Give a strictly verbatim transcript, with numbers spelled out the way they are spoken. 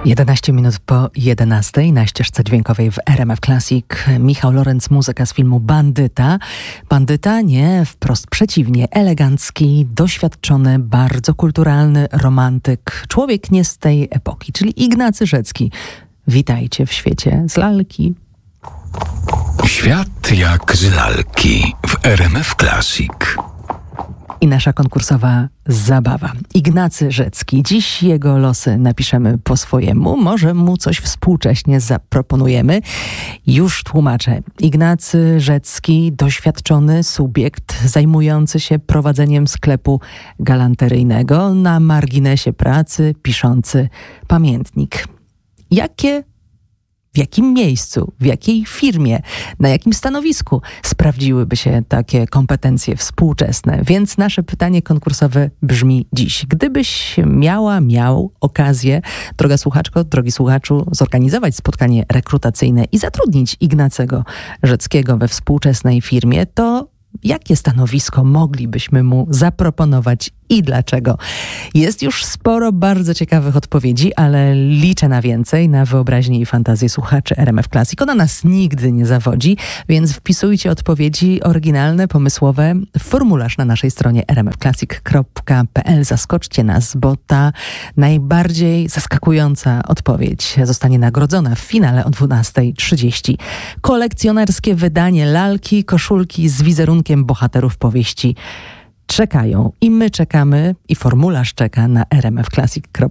jedenaście minut po jedenastej na ścieżce dźwiękowej w R M F Classic. Michał Lorenz, muzyka z filmu Bandyta. Bandyta nie, wprost przeciwnie, elegancki, doświadczony, bardzo kulturalny romantyk. Człowiek nie z tej epoki, czyli Ignacy Rzecki. Witajcie w świecie z lalki. Świat jak z lalki w R M F Classic. I nasza konkursowa zabawa. Ignacy Rzecki. Dziś jego losy napiszemy po swojemu. Może mu coś współcześnie zaproponujemy. Już tłumaczę. Ignacy Rzecki, doświadczony subiekt zajmujący się prowadzeniem sklepu galanteryjnego, na marginesie pracy piszący pamiętnik. Jakie W jakim miejscu, w jakiej firmie, na jakim stanowisku sprawdziłyby się takie kompetencje współczesne? Więc nasze pytanie konkursowe brzmi dziś. Gdybyś miała, miał okazję, droga słuchaczko, drogi słuchaczu, zorganizować spotkanie rekrutacyjne i zatrudnić Ignacego Rzeckiego we współczesnej firmie, to jakie stanowisko moglibyśmy mu zaproponować i dlaczego? Jest już sporo bardzo ciekawych odpowiedzi, ale liczę na więcej, na wyobraźnię i fantazję słuchaczy R M F Classic. Ona nas nigdy nie zawodzi, więc wpisujcie odpowiedzi oryginalne, pomysłowe w formularz na naszej stronie r m f classic kropka p l. Zaskoczcie nas, bo ta najbardziej zaskakująca odpowiedź zostanie nagrodzona w finale o dwunastej trzydzieści. Kolekcjonerskie wydanie lalki, koszulki z wizerunkiem bohaterów powieści czekają i my czekamy i formularz czeka na r m f classic kropka